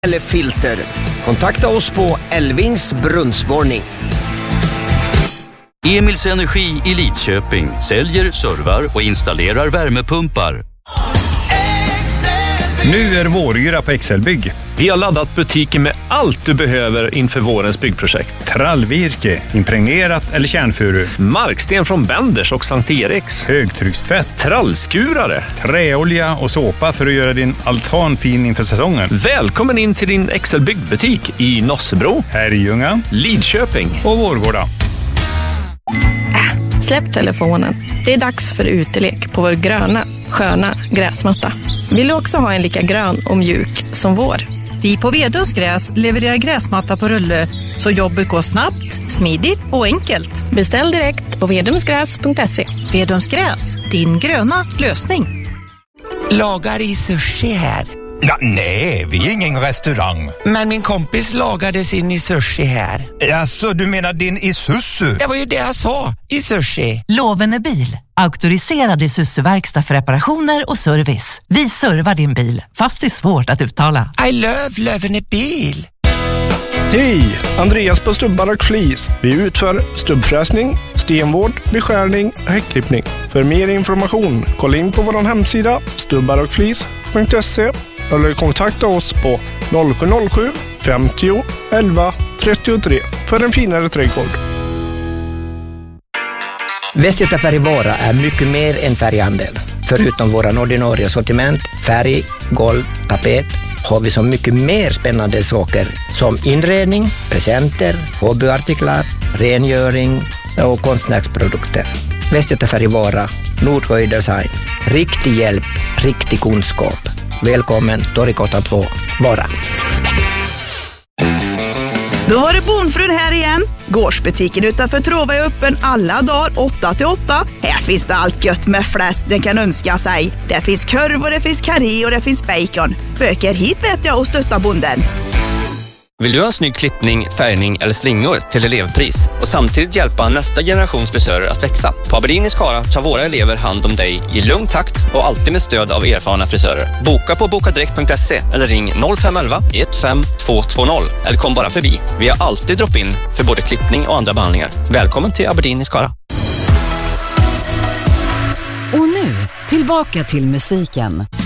eller filter. Kontakta oss på Elvins brunnsborrning. Emils Energi i Lidköping säljer, servar och installerar värmepumpar. Nu är våryra på Excelbygg. Vi har laddat butiken med allt du behöver inför vårens byggprojekt. Trallvirke, impregnerat eller kärnfuru. Marksten från Benders och Sankt Eriks. Högtryckstvätt. Trallskurare. Träolja och såpa för att göra din altan fin inför säsongen. Välkommen in till din Excelbygg-butik i Nossebro, Herrljunga, Lidköping och Vårgårda. Släpp telefonen. Det är dags för utelek på vår gröna, sköna gräsmatta. Vill du också ha en lika grön och mjuk som vår? Vi på Vedums gräs levererar gräsmatta på rulle så jobbet går snabbt, smidigt och enkelt. Beställ direkt på vedomsgräs.se. Vedums gräs, din gröna lösning. Lagar i sushi här. Ja, nej, vi är ingen restaurang. Men min kompis lagade sin i sushi här. Alltså, du menar din Isuzu? Det var ju det jag sa, i sushi. Lovende bil, auktoriserad Isuzu-verkstad för reparationer och service. Vi servar din bil, fast det är svårt att uttala. I love Lovende bil. Hej, Andreas på Stubbar och Flis. Vi utför stubbfräsning, stenvård, beskärning och häckklippning. För mer information, kolla in på vår hemsida stubbarochflis.se eller kontakta oss på 0707 50 11 33 för en finare trädgård. Västgöta Färgvara är mycket mer än färghandel. Förutom våran ordinarie sortiment, färg, golv, tapet, har vi så mycket mer spännande saker som inredning, presenter, hobbyartiklar, rengöring och konstnärsprodukter. Västgöta Färgvara, Nordsjö Design. Riktig hjälp, riktig kunskap. Välkommen, Torgatan 2, Vara. Då var det Bonfrun här igen. Gårdsbutiken utanför Trova är öppen alla dagar 8-8. Här finns det allt gött med fläsk den kan önska sig. Det finns korv och det finns karré och det finns bacon. Böker hit vet jag och stötta bonden. Vill du ha en snygg klippning, färgning eller slingor till elevpris och samtidigt hjälpa nästa generations frisörer att växa? På Aberdeen i Skara tar våra elever hand om dig i lugn takt och alltid med stöd av erfarna frisörer. Boka på bokadirekt.se eller ring 0511 15220 eller kom bara förbi. Vi har alltid drop-in för både klippning och andra behandlingar. Välkommen till Aberdeen i Skara. Och nu, tillbaka till musiken.